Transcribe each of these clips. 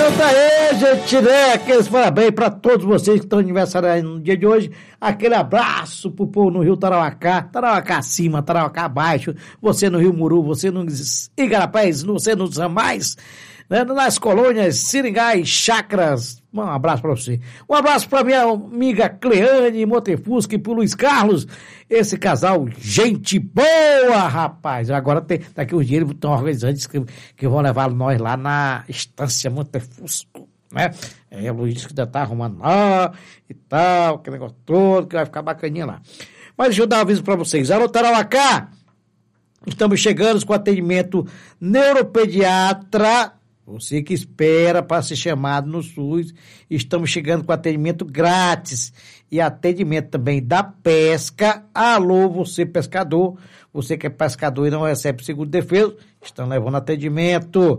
Então tá aí, gente, né? Aqueles parabéns pra todos vocês que estão aniversariando no dia de hoje. Aquele abraço pro povo no Rio Tarauacá, Tarauacá acima, Tarauacá abaixo, você no Rio Muru, você nos Igarapés, você nos Ramais, né? Nas colônias Seringá e Chacras. Um abraço pra você. Um abraço pra minha amiga Cleane Montefusca e pro Luiz Carlos. Esse casal, gente boa, rapaz. Agora daqui uns dias eles estão organizando que vão levar nós lá na Estância Montefusco, né? O Luiz disse que ainda tá arrumando lá e tal, aquele negócio todo, que vai ficar bacaninha lá. Mas deixa eu dar um aviso pra vocês. Alô, Tarauacá, estamos chegando com atendimento neuropediatra. Você que espera para ser chamado no SUS, estamos chegando com atendimento grátis e atendimento também da pesca. Alô, você pescador, você que é pescador e não recebe seguro-defeso, estão levando atendimento.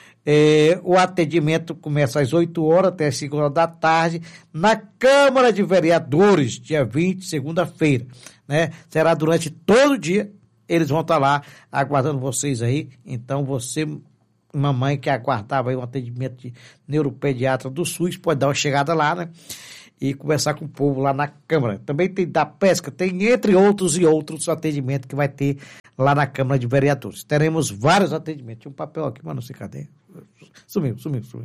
O atendimento começa às 8 horas até às 5 horas da tarde na Câmara de Vereadores, dia 20, segunda-feira, né? Será durante todo o dia, eles vão estar lá aguardando vocês aí, então você... mamãe que aguardava aí um atendimento de neuropediatra do SUS, pode dar uma chegada lá, né? E conversar com o povo lá na Câmara. Também tem da pesca, tem entre outros e outros atendimentos que vai ter lá na Câmara de Vereadores. Teremos vários atendimentos. Tinha um papel aqui, mas não sei cadê. Sumiu.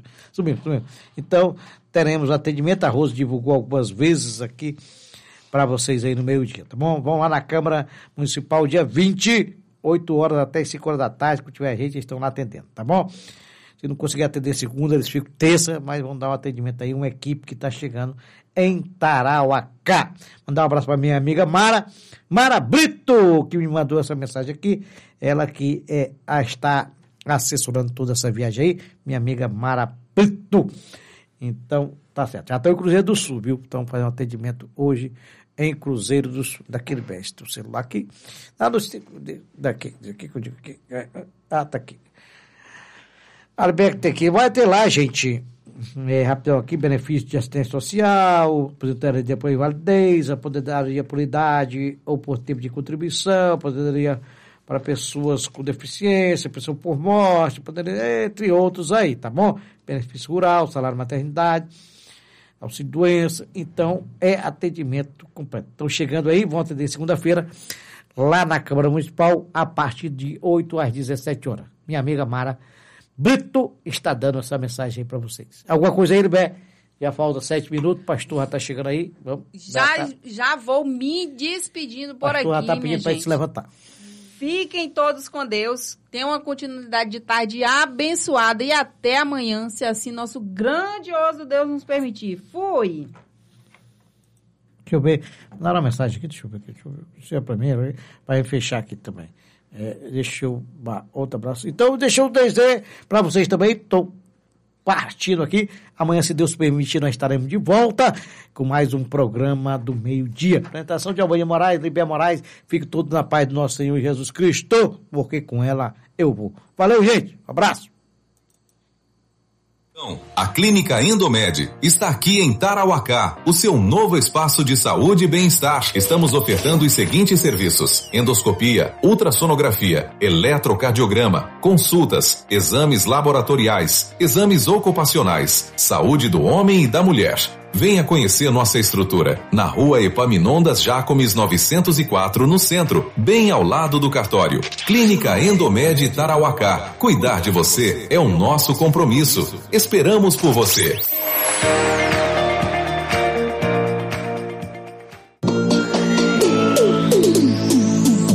Então, teremos atendimento. A Rose divulgou algumas vezes aqui para vocês aí no meio-dia, tá bom? Vão lá na Câmara Municipal dia 20, 8 horas até 5 horas da tarde, quando tiver gente, eles estão lá atendendo, tá bom? Se não conseguir atender segunda, eles ficam terça, mas vão dar um atendimento aí, uma equipe que está chegando em Tarauacá. Mandar um abraço para minha amiga Mara Brito, que me mandou essa mensagem aqui, ela que está assessorando toda essa viagem aí, minha amiga Mara Brito. Então, tá certo. Já estou em Cruzeiro do Sul, viu? Estamos fazendo um atendimento hoje em Cruzeiro do Sul, daquele besta, o celular aqui, daqui que eu digo aqui, tá aqui. Alberto aqui, vai ter lá, gente, rapidão aqui, benefício de assistência social, aposentadoria de apoio e validez, aposentadoria por idade ou por tempo de contribuição, aposentadoria para pessoas com deficiência, pessoa por morte, entre outros aí, tá bom? Benefício rural, salário maternidade, auxílio doença, então é atendimento completo. Estão chegando aí, vão atender segunda-feira, lá na Câmara Municipal, a partir de 8 às 17 horas. Minha amiga Mara Brito está dando essa mensagem aí para vocês. Alguma coisa aí, Libé? Já falta 7 minutos, o pastor já está chegando aí. Vamos, já vou me despedindo por aqui, o pastor já está pedindo para ele se levantar. Fiquem todos com Deus, tenham uma continuidade de tarde abençoada e até amanhã, se assim nosso grandioso Deus nos permitir. Fui! Deixa eu ver, dar uma mensagem aqui, deixa eu ver. Isso é para mim, para fechar aqui também. Deixa eu, outro abraço. Então, deixa eu dizer para vocês também, estou partindo aqui. Amanhã, se Deus permitir, nós estaremos de volta com mais um programa do meio-dia. Apresentação de Albanha Moraes, Libé Moraes. Fique todos na paz do nosso Senhor Jesus Cristo, porque com ela eu vou. Valeu, gente. Um abraço. A Clínica Endomed está aqui em Tarauacá, o seu novo espaço de saúde e bem-estar. Estamos ofertando os seguintes serviços: endoscopia, ultrassonografia, eletrocardiograma, consultas, exames laboratoriais, exames ocupacionais, saúde do homem e da mulher. Venha conhecer nossa estrutura na Rua Epaminondas Jacomes 904, no centro, bem ao lado do cartório. Clínica Endomed Tarauacá. Cuidar de você é o nosso compromisso. Esperamos por você.